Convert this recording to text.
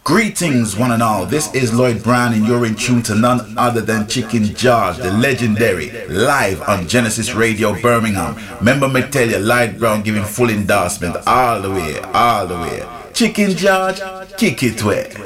Greetings, one and all. This is Lloyd Brown, and you're in tune to none other than Chicken George, the legendary, live on Genesis Radio Birmingham. Remember me tell you, Lloyd Brown giving full endorsement all the way, all the way. Chicken George, kick it way.